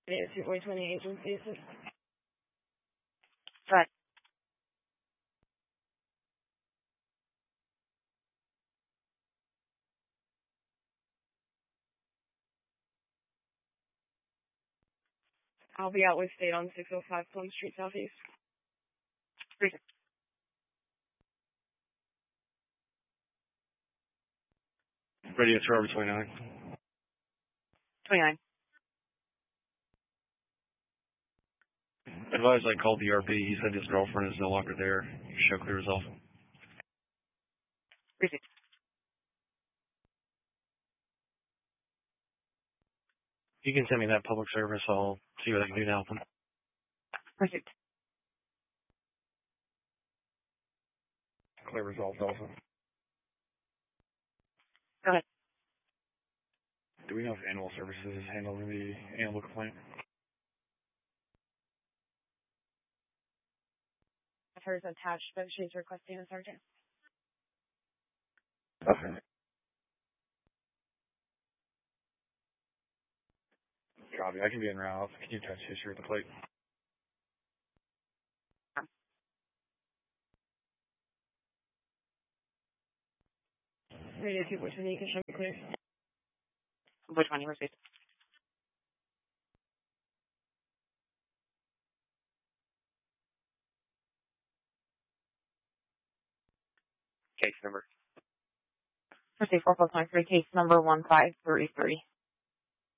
It's 2.20 agencies. Right. I'll be out with State on 605 Plum Street Southeast. Radio Trevor 29. 29. Advised I called the RP. He said his girlfriend is no longer there. Show clear resolve. Received. You can send me that public service. I'll see what I can do to help him. Received. Clear resolved also. Go ahead. Do we know if Animal Services is handling the animal complaint? Hers attached, but she's requesting a sergeant. Okay. Copy. I can be in route. Can you touch history with the plate? Radio 2.20, you can show me clear. Which one you received? Case number. Received 4+93, case number 1533.